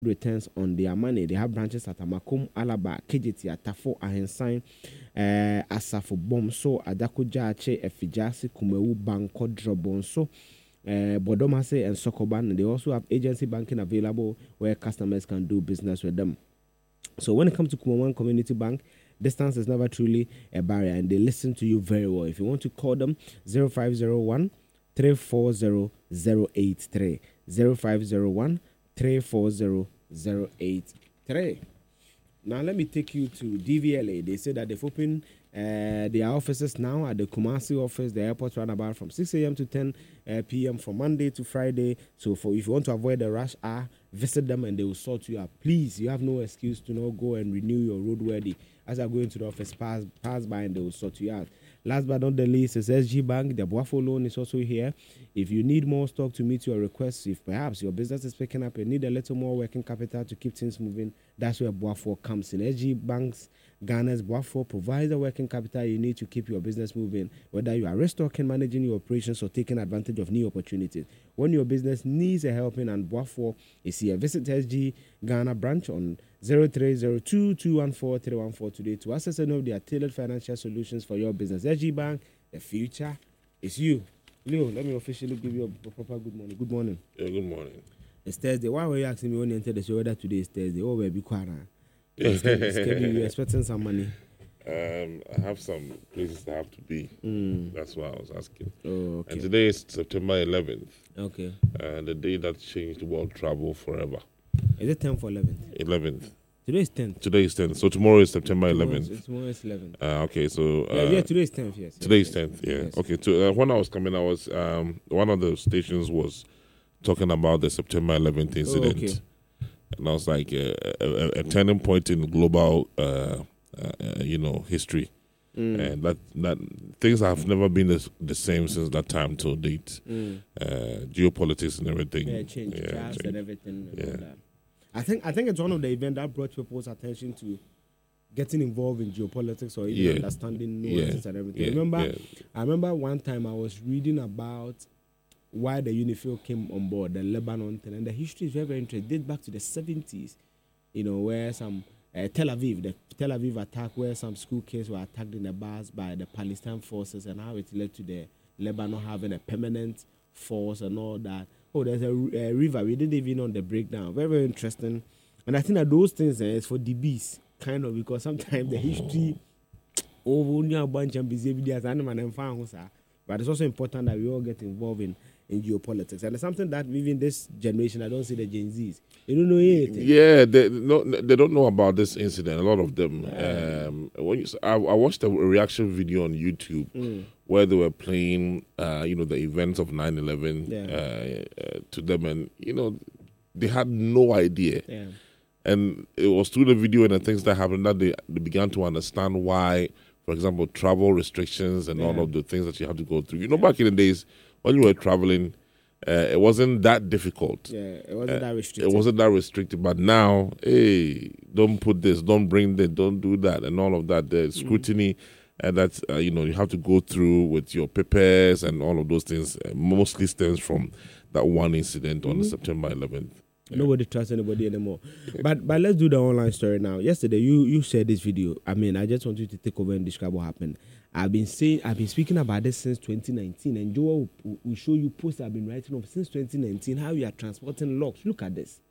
returns on their money. They have branches at Amakum, Alaba, KJT, Atafo, Ahensan, Asafo Bomso, Adakujache, Efijasi, Kumewu, Banko, Drobonso, Bodomase, and Sokoban. They also have agency banking available where customers can do business with them. So when it comes to Kumawan Community Bank, distance is never truly a barrier, and they listen to you very well. If you want to call them, 0501 340 083, 0501 340 083. Now let me take you to DVLA. They say that they've opened their offices now at the Kumasi office, the airport runabout, from 6 a.m. to 10 p.m. from Monday to Friday. So if you want to avoid the rush hour, visit them and they will sort you out. Please, you have no excuse to not go and renew your roadworthy. As I go into the office, pass by and they will sort you out. Last but not the least is SG Bank. The Boafo loan is also here. If you need more stock to meet your requests, if perhaps your business is picking up and need a little more working capital to keep things moving, that's where Boafo comes in. SG Bank's Ghana's Boafo provides the working capital you need to keep your business moving, whether you are restocking, managing your operations, or taking advantage of new opportunities. When your business needs a helping and Boafo is here, visit SG Ghana branch on 0302-214-314 today to access any of their tailored financial solutions for your business. SG Bank, the future is you. Leo, let me officially give you a proper good morning. Good morning. Yeah, good morning. It's Thursday. Why were you asking me when you entered the show whether today is Thursday? Oh, baby, you're expecting some money. I have some places I have to be. That's why I was asking. Oh, okay. And today is September 11th. Okay. The day that changed world travel forever. Is it 10 for 11th? 11th. Today is 10th. Today is 10th. So tomorrow is September 11th. Tomorrow is 11th. Okay, so... yeah, today is 10th, yes. Today is 10th, yeah. Yes. Okay, so when I was coming, I was... one of the stations was talking about the September 11th incident. Oh, okay. And I was like, a turning point in global, history. And that things have never been the same since that time till date. Geopolitics and everything. Yeah, change and everything. And all that. I think it's one of the events that brought people's attention to getting involved in geopolitics or even understanding nuances and everything. I remember one time I was reading about why the UNIFIL came on board, the Lebanon thing, and the history is very, very interesting. It dates back to the 70s, where some the Tel Aviv attack, where some school kids were attacked in the bars by the Palestine forces, and how it led to the Lebanon having a permanent force and all that. Oh, there's a river. We didn't even know the breakdown. Very, very interesting. And I think that those things is for the beast, kind of, because sometimes the history over a bunch of busy videos, but it's also important that we all get involved in geopolitics. And it's something that even this generation, I don't see the Gen Zs. They don't know anything. Yeah, they don't know about this incident, a lot of them. I watched a reaction video on YouTube where they were playing, the events of 9/11 to them. And, they had no idea. Yeah. And it was through the video and the things that happened that they began to understand why, for example, travel restrictions and all of the things that you have to go through. Back in the days when you were traveling, it wasn't that difficult. Yeah, it wasn't that restricted. It wasn't that restricted. But now, hey, don't put this, don't bring that, don't do that, and all of that. The scrutiny that you have to go through with your papers and all of those things mostly stems from that one incident on September 11th. Yeah. Nobody trusts anybody anymore. But let's do the online story now. Yesterday, you shared this video. I mean, I just want you to take over and describe what happened. I've been speaking about this since 2019, and Joe will show you posts I've been writing of since 2019, how we are transporting logs. Look at this.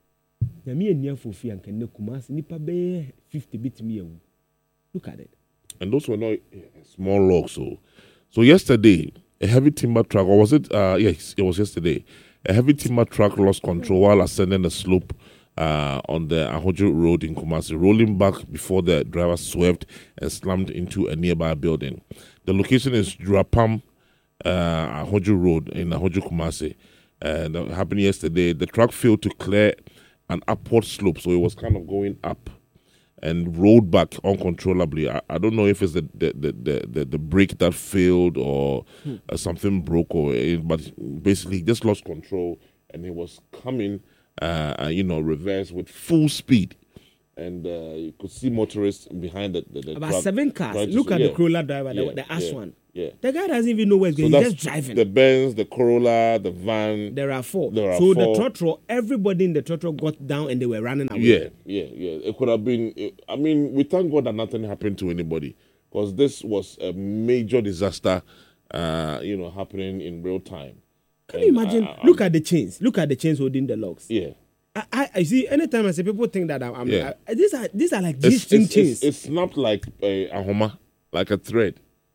Look at it. And those were not small logs. So yesterday, a heavy timber truck, or was it? Yes, it was yesterday. A heavy timber truck lost control while ascending a slope on the Ahojo Road in Kumasi, rolling back before the driver swerved and slammed into a nearby building. The location is Durapam Ahojo Road in Ahojo, Kumasi. That happened yesterday. The truck failed to clear an upward slope, so it was kind of going up and rolled back uncontrollably. I don't know if it's the brake that failed or something broke, but basically he just lost control and he was coming, reverse with full speed. And you could see motorists behind the about truck 7 cars. Look at the Corolla driver, the Ash one. Yeah. The guy doesn't even know where he's going. He's just driving. The Benz, the Corolla, the van. There are four. The trotro, everybody in the trotro got down and they were running away. Yeah. It could have been. I mean, we thank God that nothing happened to anybody, because this was a major disaster, happening in real time. Can you imagine? Look at the chains. Look at the chains holding the logs. Yeah. I see. Anytime I say, people think that these are like G-string chains. It's snapped like a homa, like a thread.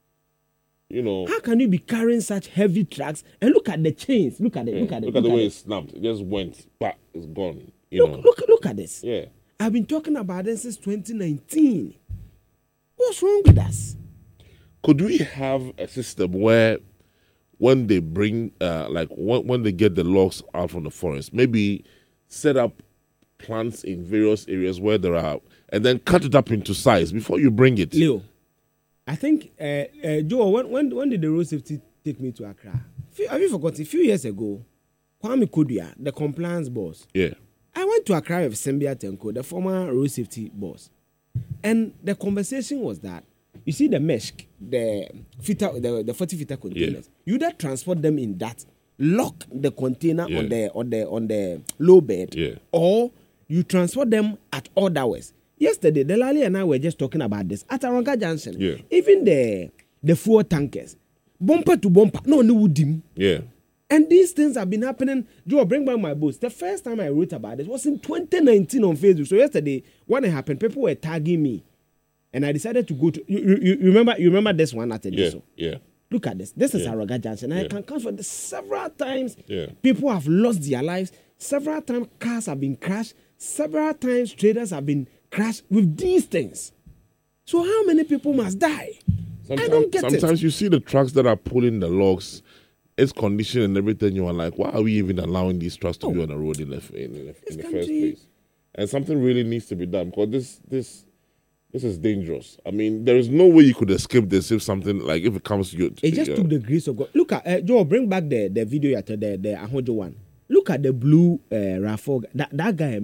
How can you be carrying such heavy trucks and look at the chains? Look at it. Look at it. Look at the way it snapped. It just went. But it's gone. Look at this. Yeah. I've been talking about this since 2019. What's wrong with us? Could we have a system where, when they bring, when they get the logs out from the forest, maybe set up plants in various areas where there are, and then cut it up into size before you bring it? Leo, I think, Joe, when did the road safety take me to Accra? Have you forgotten? A few years ago, Kwame Kodia, the compliance boss. Yeah. I went to Accra with Sembia Tenko, the former road safety boss. And the conversation was that, you see the mesh, the 40-footer containers, you either transport them in that, lock the container on the low bed, or you transport them at odd hours. Yesterday, Delali and I were just talking about this at Aranka Junction. Yeah. Even the fuel tankers, bumper to bumper, no dim. Yeah. And these things have been happening. Joe, bring back my books. The first time I wrote about this was in 2019 on Facebook. So yesterday, when it happened, people were tagging me, and I decided to go to. You remember this one at Ediso? Yeah. Look at this. This is Aranka Junction. I can count for this several times. Yeah. People have lost their lives. Several times cars have been crashed. Several times traders have been crashed with these things. So how many people must die? I don't get it. Sometimes you see the trucks that are pulling the logs, its condition and everything. You are like, why are we even allowing these trucks to be on the road in the first place? And something really needs to be done, because this is dangerous. I mean, there is no way you could escape this if it comes to you. It just took the grace of God. Look at Joe. Bring back the video the Ahojo one. Look at the blue RAV4. That guy,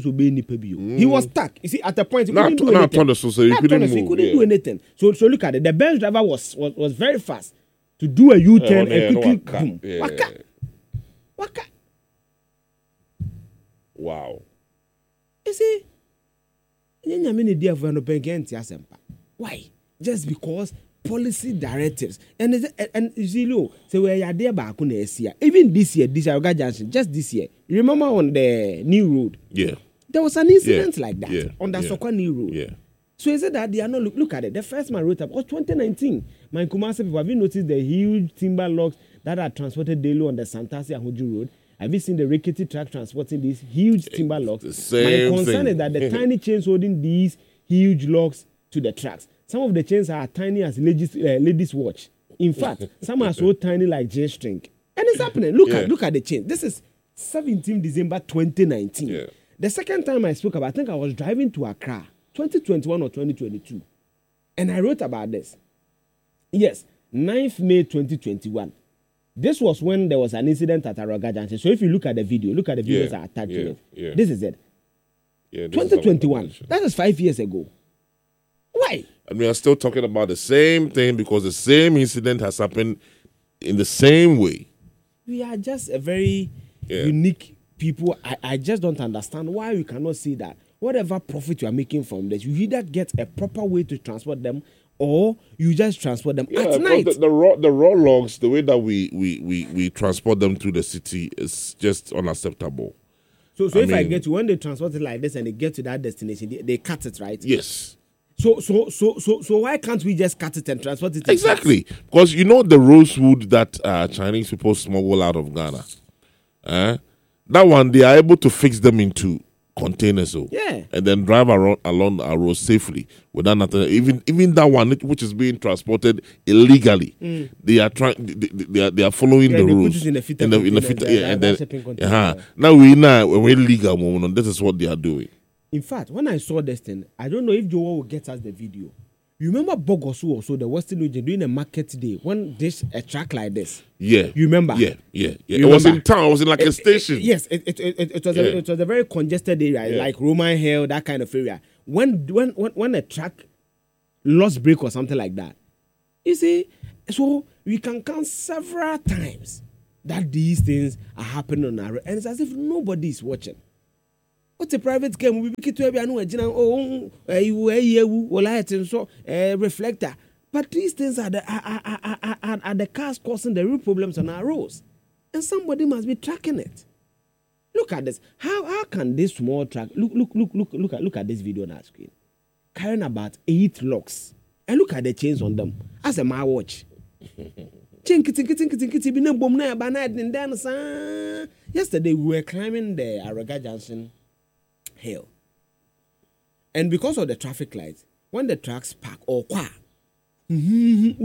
he was stuck. You see, at the point he couldn't do anything. He couldn't do anything. So look at it. The Benz driver was very fast to do a U-turn and quickly boom. Waka. Wow. You see, why? Just because policy directives and you see, look, so we are there back on the year. Even this year, Junction, just this year. You remember on the new road? Yeah. There was an incident like that on the Sokwa new road. Yeah. So is it that they are not look at it? The first man wrote up was 2019. My Kumasi people, have you noticed the huge timber logs that are transported daily on the Santasi Ahoju Road? Have you seen the rickety truck transporting these huge timber logs? My concern is that the tiny chains holding these huge logs to the trucks. Some of the chains are tiny as ladies' watch. In fact, some are so tiny like J-string. And it's happening. Look at the chain. This is 17 December 2019. Yeah. The second time I spoke about, I think I was driving to Accra, 2021 or 2022. And I wrote about this. Yes, 9th May 2021. This was when there was an incident at Aranka Junction. So if you look at the video, look at the videos that are attached to it. Yeah. This is it. Yeah, 2021. That is 5 years ago. Why? And we are still talking about the same thing because the same incident has happened in the same way. We are just a very unique people. I just don't understand why we cannot see that whatever profit you are making from this, you either get a proper way to transport them or you just transport them at night. The raw logs, the way that we transport them through the city is just unacceptable. So if I get to, when they transport it like this and they get to that destination, they cut it, right? Yes. So why can't we just cut it and transport it? Exactly. Because you know the rosewood that Chinese people smuggle out of Ghana? That one, they are able to fix them into containers, and then drive along our road safely without nothing. Even that one which is being transported illegally, they are following the rules in the fita. Now when we're legal, this is what they are doing. In fact, when I saw this thing, I don't know if Joe will get us the video. You remember Bogosu also, the Western region, doing a market day when there's a track like this? Yeah. You remember? Yeah. It was in town. It was in like a station. Yes, it was a very congested area, like Roman Hill, that kind of area. When a truck lost brake or something like that, you see, So we can count several times that these things are happening on our road, and it's as if nobody is watching. What's a private car? We be to reflector. But these things are the cars causing the real problems on our roads, and somebody must be tracking it. Look at this. How can this small truck look at this video on our screen, carrying about 8 locks, and look at the chains on them as a my watch. Yesterday we were climbing the Araga Junction hill, and because of the traffic lights, when the trucks park or qua, I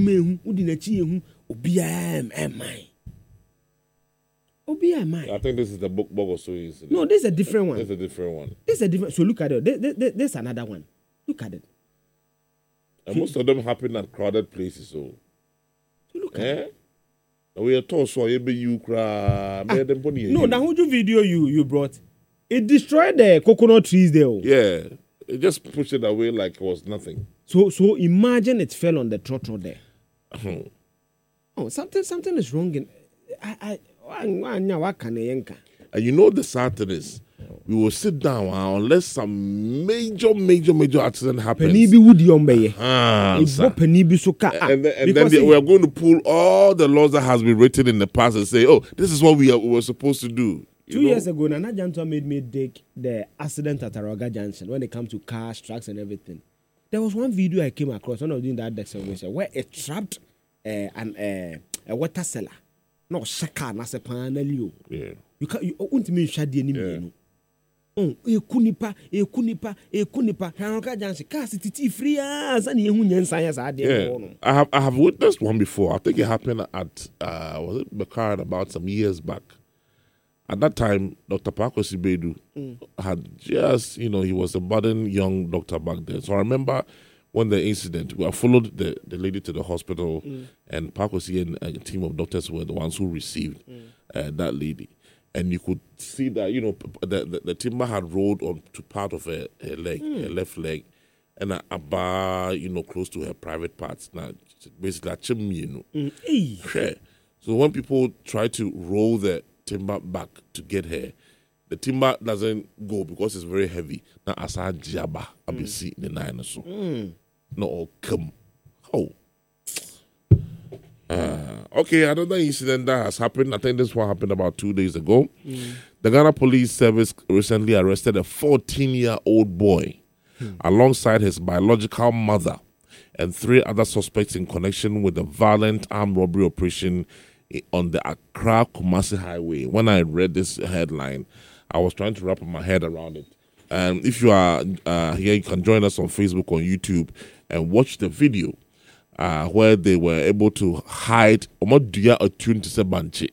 think this is the book or so incident. No, this is a different one. This is a different one. This is a different. So look at it. This is another one. Look at it. And most of them happen at crowded places. So look at it. We are told so you cry. No, the whole video you brought, it destroyed the coconut trees there. Yeah, it just pushed it away like it was nothing. So imagine it fell on the trotro there. Oh, something is wrong in. And you know the sad thing is, we will sit down unless some major accident happens. And then we are going to pull all the laws that has been written in the past and say, oh, this is what we were supposed to do. 2 years ago, Nana Janto made me dig the accident at Araga Junction when it comes to cars, trucks, and everything. There was one video I came across, one of doing that excavation, where it trapped a water cellar. No, shaka na se panelio. Yeah. You won't mean shadi anymore. Oh, kunipa. Araga Junction, car city free as any union science. Yeah. I have witnessed one before. I think it happened at was it Bakar about some years back. At that time, Dr. Paco Sibedu had just, he was a budding young doctor back then. So I remember when the incident, I followed the lady to the hospital, and Paco and a team of doctors were the ones who received that lady. And you could see that, the timber had rolled onto part of her leg, her left leg, and a bar, close to her private parts. Now, basically, a chimney, So when people try to roll the timber back to get her, the timber doesn't go because it's very heavy. Now, as I jabba, I be seeing the nine or so. No, come. Oh. Okay, another incident that has happened. I think this one happened about 2 days ago. The Ghana Police Service recently arrested a 14-year-old boy alongside his biological mother and 3 other suspects in connection with the violent armed robbery operation on the Accra-Kumasi Highway. When I read this headline, I was trying to wrap my head around it. If you are here, you can join us on Facebook or YouTube and watch the video where they were able to hide a tune to say banchi.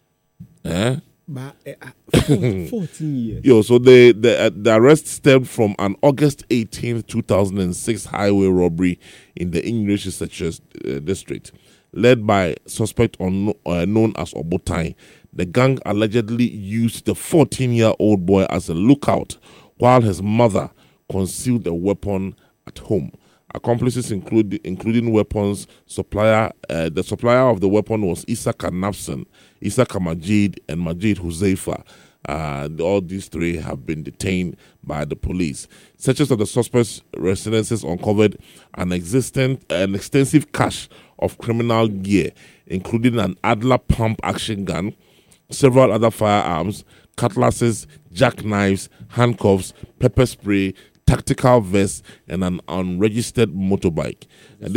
14 years. So the arrest stemmed from an August 18, 2006 highway robbery in the English Researchers District, led by suspect known as Obotai. The gang allegedly used the 14-year-old boy as a lookout while his mother concealed a weapon at home. Accomplices including weapons supplier. The supplier of the weapon was Isaka Nafsan, Isaka Majid, and Majid Huzaifa. All these 3 have been detained by the police. Searches of the suspects' residences uncovered an extensive cache of criminal gear, including an Adler pump action gun, several other firearms, cutlasses, jackknives, handcuffs, pepper spray, tactical vest, and an unregistered motorbike. And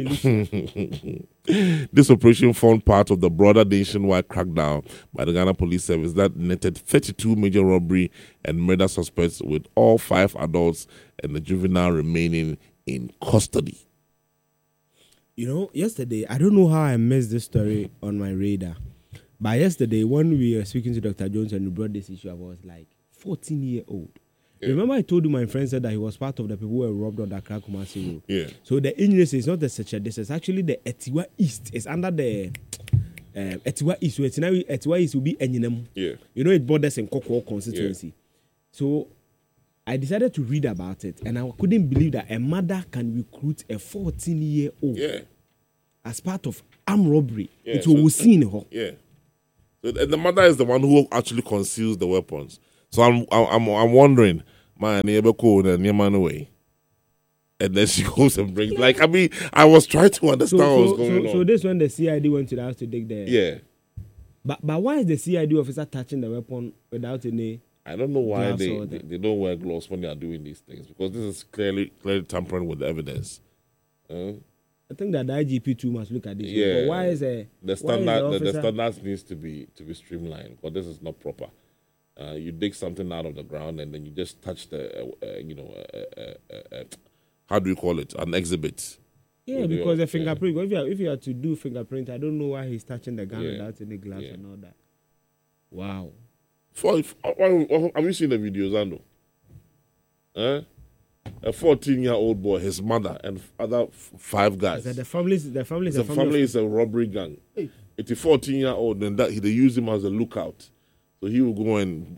this operation formed part of the broader nationwide crackdown by the Ghana Police Service that netted 32 major robbery and murder suspects, with all 5 adults and the juvenile remaining in custody. Yesterday, I don't know how I missed this story on my radar, but yesterday when we were speaking to Dr. Jones and we brought this issue, I was like, 14-year-old. Remember I told you my friend said that he was part of the people who were robbed on the Accra Kumasi Road. Yeah. So the injuries is not the Secha, this is actually the Etiwa East. It's under the Etiwa East. So Etiwa East will be Enyinam. Yeah. It borders in Kokwo constituency. Yeah. So I decided to read about it, and I couldn't believe that a mother can recruit a 14-year-old. Yeah. as part of armed robbery. Yeah, It was seen. Yeah. So, and the mother is the one who actually conceals the weapons. So I'm wondering, man, away. And then she goes and brings, like, I mean, I was trying to understand what was going on. So this when the CID went to the house to dig there. Yeah. But why is the CID officer touching the weapon without any? I don't know why they don't wear gloves when they are doing these things, because this is clearly tampering with the evidence. I think that the IGP too must look at this. Yeah. But why is the standard? The standards needs to be streamlined, because this is not proper. You dig something out of the ground and then you just touch the how do you call it? An exhibit. Yeah, because the fingerprint. If you are to do fingerprint, I don't know why he's touching the gun without any gloves and all that. Wow. Have you seen the videos, Ando? A 14-year-old boy, his mother, and other 5 guys. The family is a robbery gang. Hey. It's a 14-year-old, and they use him as a lookout. So he will go and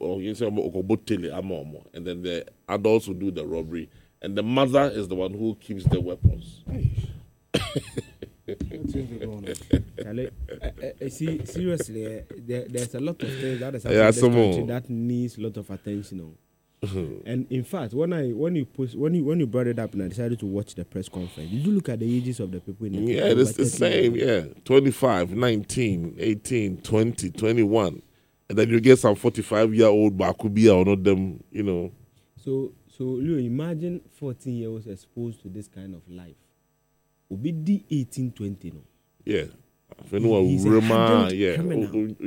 then the adults will do the robbery. And the mother is the one who keeps the weapons. See, seriously, there's a lot of things that is happening in this country that needs a lot of attention. And in fact, when you brought it up and I decided to watch the press conference, did you look at the ages of the people in the Yeah, it's the same. Yeah, 25, 19, 18, 20, 21. And then you get some 45-year-old Bakubia or not them, you know. So Leo, imagine 14-year-olds exposed to this kind of life. Obi 18, 20, no? Yeah. He's a hardened criminal.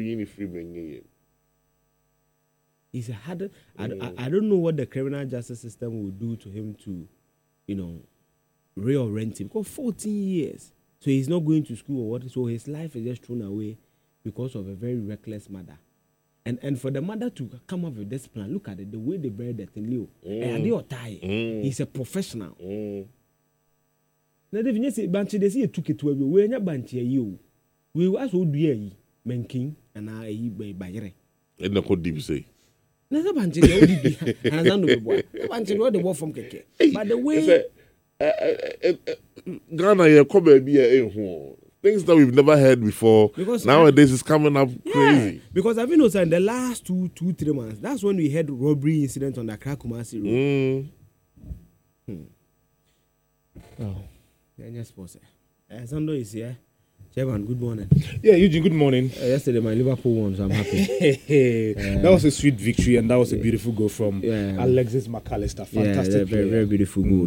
He's a hardened. I don't know what the criminal justice system will do to him to, reorient him. Because 14 years. So he's not going to school or what. So his life is just thrown away because of a very reckless mother. And for the mother to come up with this plan, look at it, the way they buried the thing, Leo. He's a professional. Now, if you say, Banchi, they see a took it to a way, we're not Banchi, you. We was who do ye, Menking, and I by Yere. And the code deep say. Never Banchi, and I don't know boy. Banchi, what the war from Keke. By the way, Ghana, you're coming be a things that we've never heard before. Because nowadays it's coming up crazy. Because I've been noticing in the last 2-3 months, that's when we had robbery incident on the Accra Kumasi Road. Oh, yes, boss. Sando is here. Chairman, good morning. Yeah, Eugene, good morning. Yesterday my Liverpool won, so I'm happy. That was a sweet victory, and that was a beautiful goal from Alexis McAllister. Fantastic, very beautiful goal.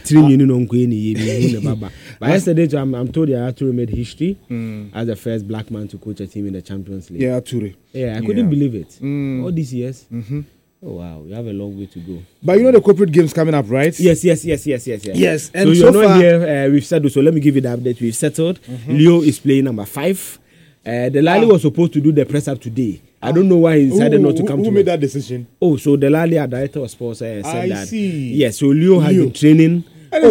But yesterday, I'm told that Ature made history as the first black man to coach a team in the Champions League. Yeah, Ature. Yeah, I couldn't believe it. All these years. Oh wow, we have a long way to go. But you know the corporate games coming up, right? Yes. Yes, and so you're not here. We've settled. So let me give you the update. We've settled. Leo is playing number 5. The Lali was supposed to do the press up today. I don't know why he decided not to come. Who made that decision? Oh, so the Lali, our director of sports, said I that. See. Yes, so Leo has been training.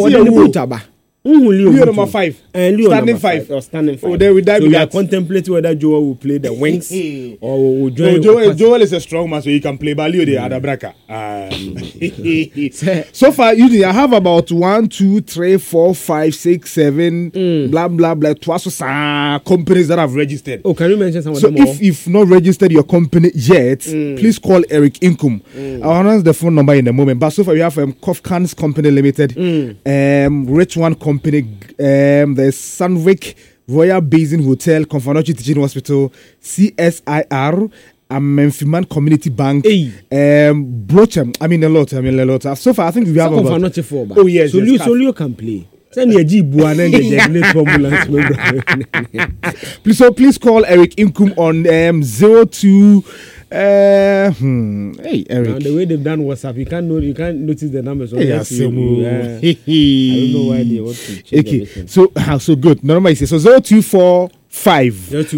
Leo number 5. Standing 5. Or standing 5. Oh, there we die. So we are contemplating whether Joel will play the wings or will join. Joel is a strong man, so he can play. But Leo, the other bracker. So far, I have about 1, 2, 3, 4, 5, 6, 7, blah blah blah. Twice companies that have registered. Oh, can you mention some of so them? So if you've not registered your company yet, please call Eric Inkum. I'll announce the phone number in a moment. But so far, we have Kofkans Company Limited, Rich One Company, the Sunwick Royal Basin Hotel, Confanochi Teaching Hospital, CSIR, Memphiman Community Bank, Brochem. I mean a lot. So far, I think we have about. Oh yes, so Leo can play. Please call Eric Inkum on 02. Hey Eric. Now, the way they've done WhatsApp, you can't notice the numbers. I don't know why they want to change everything. So good. Normally say so 0245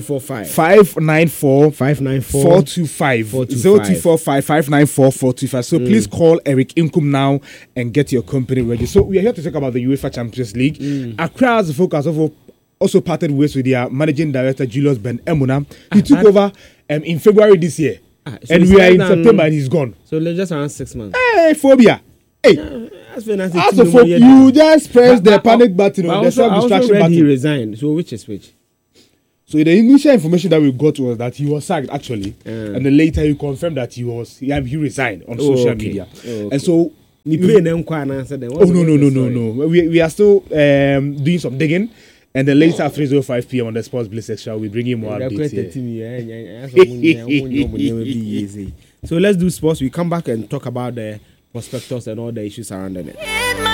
594 425 0245 594 425. So please call Eric Inkum now and get your company ready. So we are here to talk about the UEFA Champions League. Accra has the focus of also parted ways with their managing director Julius Ben Emuna. He took over in February this year. So and we are in September and he's gone. So just around 6 months. Hey, phobia. Hey. As for you just press the panic button on the self-destruction button. He resigned. So which is which? So the initial information that we got was that he was sacked actually, and then later he confirmed that he resigned on social media, and so. No. We are still doing some digging, and then later at 3:05 p.m. on the Sports Bliss Extra, we bring you more updates here. So let's do sports. We come back and talk about the prospectus and all the issues surrounding it.